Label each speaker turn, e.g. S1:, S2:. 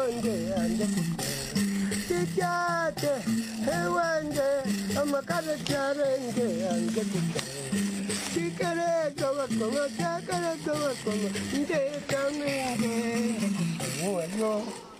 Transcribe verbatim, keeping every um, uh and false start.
S1: nge ande tikate hewande amakara charenge ande tikare gawa koma takare gawa koma nde kaminge wo